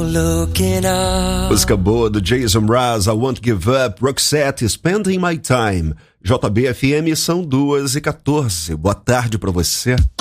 Música boa do Jason Mraz, I Won't Give Up, Roxette, Spending My Time. JBFM são 2h14. Boa tarde pra você.